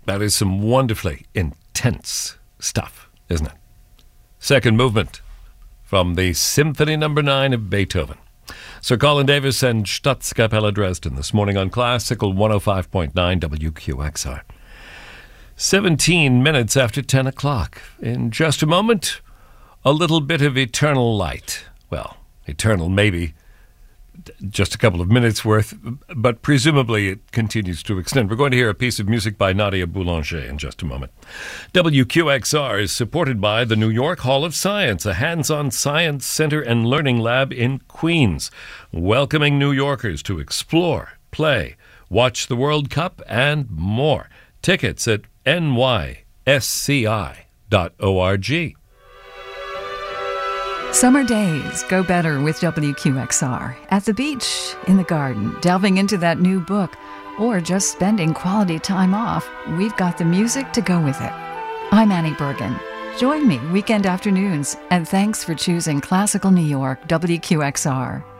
That is some wonderfully intense stuff, isn't it? Second movement from the Symphony No. 9 of Beethoven. Sir Colin Davis and Staatskapelle Dresden this morning on Classical 105.9 WQXR. 17 minutes after 10 o'clock. In just a moment, a little bit of eternal light. Well, eternal maybe just a couple of minutes worth, but presumably it continues to extend. We're going to hear a piece of music by Nadia Boulanger in just a moment. WQXR is supported by the New York Hall of Science, a hands-on science center and learning lab in Queens, welcoming New Yorkers to explore, play, watch the World Cup, and more. Tickets at nysci.org. Summer days go better with WQXR. At the beach, in the garden, delving into that new book, or just spending quality time off, we've got the music to go with it. I'm Annie Bergen. Join me weekend afternoons, and thanks for choosing Classical New York WQXR.